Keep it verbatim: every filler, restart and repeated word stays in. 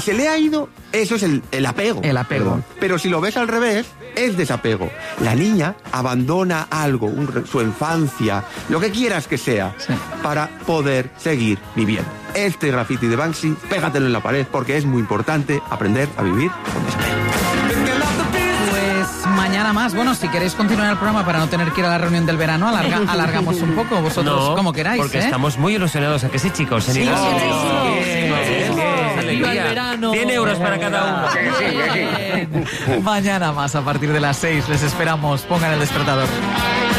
Se le ha ido, eso es el, el apego. El apego. Perdón. Pero si lo ves al revés, es desapego. La niña abandona algo, un, su infancia, lo que quieras que sea, sí, para poder seguir viviendo. Este graffiti de Banksy, pégatelo en la pared porque es muy importante aprender a vivir con desapego. Pues mañana más. Bueno, si queréis continuar el programa para no tener que ir a la reunión del verano, alarga, alargamos un poco, vosotros no, como queráis. Porque ¿eh? estamos muy ilusionados, ¿a que sí, chicos? En sí, ir a... sí, sí, sí, sí, sí, sí. ¡Viva el verano! cien euros para cada uno. Mañana más a partir de las seis. Les esperamos. Pongan el despertador.